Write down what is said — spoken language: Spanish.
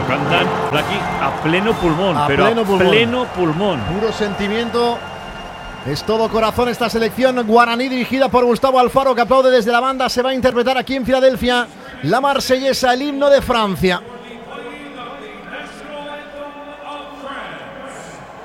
lo cantan aquí a pleno pulmón, a pleno pulmón. Puro sentimiento. Es todo corazón esta selección guaraní dirigida por Gustavo Alfaro, que aplaude desde la banda. Se va a interpretar aquí en Filadelfia la marsellesa, el himno de Francia.